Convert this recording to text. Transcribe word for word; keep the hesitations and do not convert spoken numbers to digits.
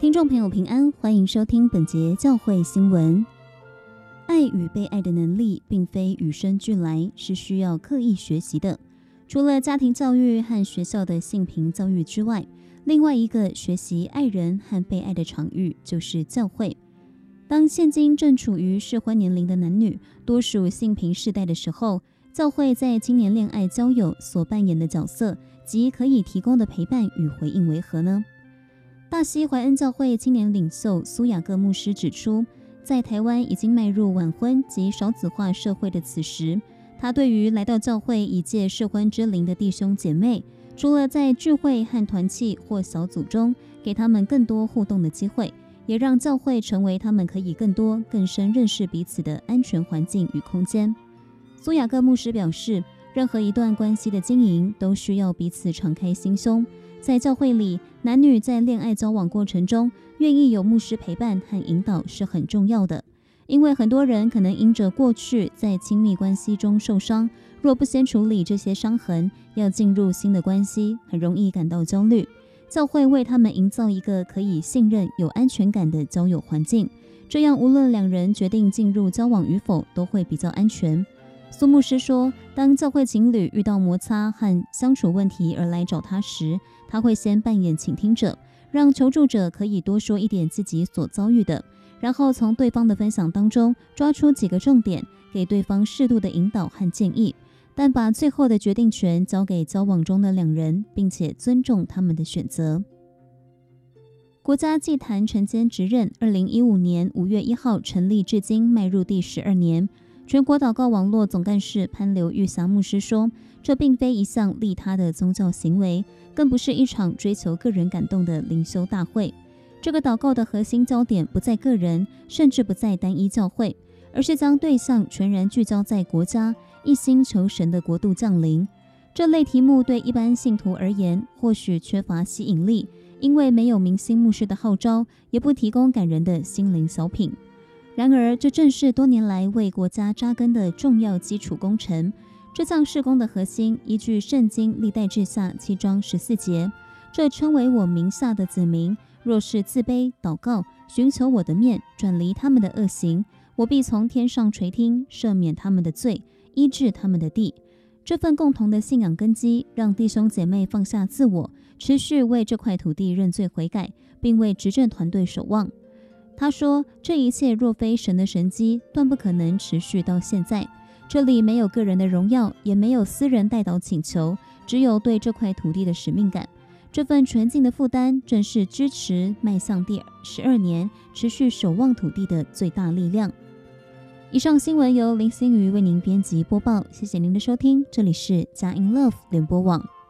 听众朋友平安，欢迎收听本节教会新闻。爱与被爱的能力并非与生俱来，是需要刻意学习的。除了家庭教育和学校的性平教育之外，另外一个学习爱人和被爱的场域就是教会。当现今正处于适婚年龄的男女多属性平世代的时候，教会在青年恋爱交友所扮演的角色及可以提供的陪伴与回应为何呢？大溪怀恩教会青年领袖苏雅各牧师指出，在台湾已经迈入晚婚及少子化社会的此时，他对于来到教会以借适婚之龄的弟兄姐妹，除了在聚会和团契或小组中给他们更多互动的机会，也让教会成为他们可以更多更深认识彼此的安全环境与空间。苏雅各牧师表示，任何一段关系的经营都需要彼此敞开心胸。在教会里，男女在恋爱交往过程中，愿意有牧师陪伴和引导是很重要的。因为很多人可能因着过去在亲密关系中受伤，若不先处理这些伤痕，要进入新的关系，很容易感到焦虑。教会为他们营造一个可以信任、有安全感的交友环境，这样无论两人决定进入交往与否，都会比较安全。苏牧师说，当教会情侣遇到摩擦和相处问题而来找他时，他会先扮演倾听者，让求助者可以多说一点自己所遭遇的，然后从对方的分享当中抓出几个重点，给对方适度的引导和建议，但把最后的决定权交给交往中的两人，并且尊重他们的选择。国家祭坛晨间职任二零一五年五月一号成立至今迈入第十二年。全国祷告网络总干事潘刘玉霞牧师说，这并非一项利他的宗教行为，更不是一场追求个人感动的灵修大会。这个祷告的核心焦点不在个人，甚至不在单一教会，而是将对象全然聚焦在国家，一心求神的国度降临。这类题目对一般信徒而言或许缺乏吸引力，因为没有明星牧师的号召，也不提供感人的心灵小品。然而，这正是多年来为国家扎根的重要基础工程。这项事工的核心依据圣经历代志下七章十四节，这称为我名下的子民，若是自卑祷告，寻求我的面，转离他们的恶行，我必从天上垂听，赦免他们的罪，医治他们的地。这份共同的信仰根基，让弟兄姐妹放下自我，持续为这块土地认罪悔改，并为执政团队守望。他说，这一切若非神的神迹，断不可能持续到现在。这里没有个人的荣耀，也没有私人代祷请求，只有对这块土地的使命感。这份纯净的负担，正是支持迈向第十二年持续守望土地的最大力量。以上新闻由林心瑜为您编辑播报，谢谢您的收听，这里是佳音 Love 联播网。